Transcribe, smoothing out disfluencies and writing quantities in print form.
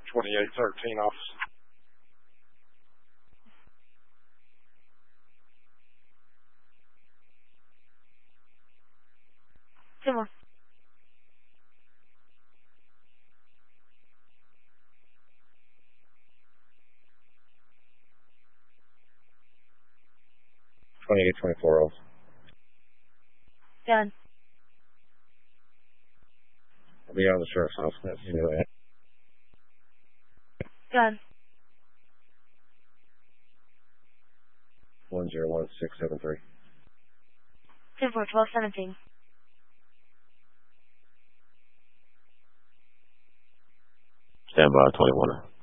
2813 office. Two more. off. Done. I'll be out of the sheriff's office. You know that. Done. 101673. 10-4-12-17. Stand by 21.